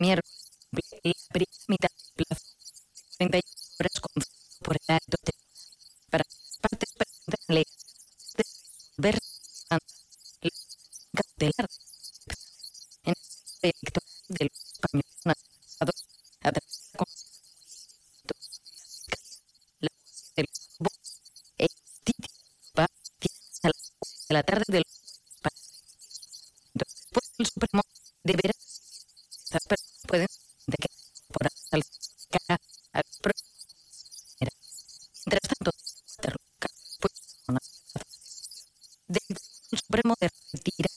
miércoles la primera mitad del plazo, 48 horas con por el acto para las partes presentes en la de ver cautelar en el proyecto del español nacionalizado a través de la del e a la tarde del después el Supremo deberá estas personas pueden de que por al mientras tanto pues el Supremo de retirar